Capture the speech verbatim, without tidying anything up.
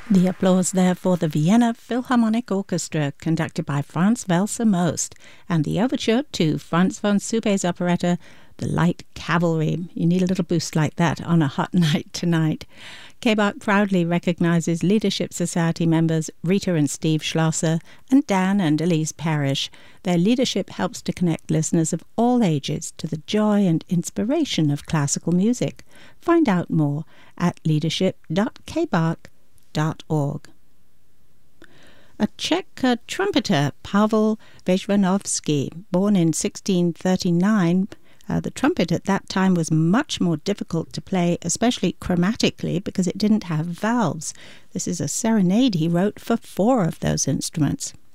The applause there for the Vienna Philharmonic Orchestra, conducted by Franz Welser Most, and the overture to Franz von Suppe's operetta, The Light Cavalry. You need a little boost like that on a hot night tonight. K B A C proudly recognises Leadership Society members Rita and Steve Schlosser and Dan and Elise Parrish. Their leadership helps to connect listeners of all ages to the joy and inspiration of classical music. Find out more at leadership dot k b a c dot org. A Czech uh, trumpeter, Pavel Vyšehradzký, born in sixteen thirty-nine, uh, the trumpet at that time was much more difficult to play, especially chromatically, because it didn't have valves. This is a serenade he wrote for four of those instruments.